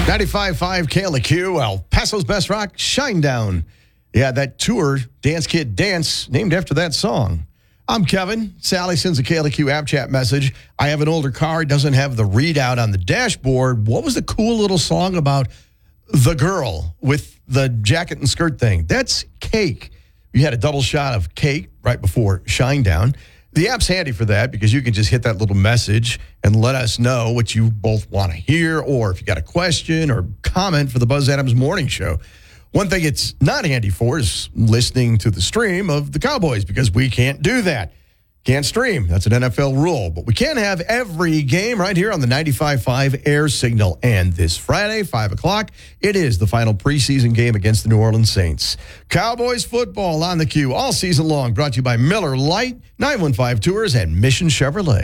95.5 KLQ, El Paso's Best Rock, Shinedown. Yeah, that tour, Dance Kid Dance, named after that song. I'm Kevin. Sally sends a KLQ app chat message. I have an older car. It doesn't have the readout on the dashboard. What was the cool little song about the girl with the jacket and skirt thing? That's Cake. You had a double shot of Cake right before Shinedown. The app's handy for that because you can just hit that little message and let us know what you both want to hear, or if you got a question or comment for the Buzz Adams Morning Show. One thing it's not handy for is listening to the stream of the Cowboys because we can't do that. Can't stream. That's an NFL rule. But we can have every game right here on the 95.5 Air Signal. And this Friday, 5 o'clock, it is the final preseason game against the New Orleans Saints. Cowboys football on the queue all season long. Brought to you by Miller Lite, 915 Tours, and Mission Chevrolet.